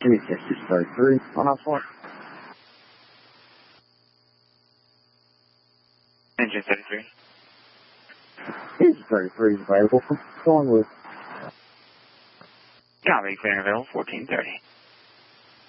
Test is 33 on our flight. Engine 33. Engine 33 is available for Collingwood. Copy, clear and available, 1430.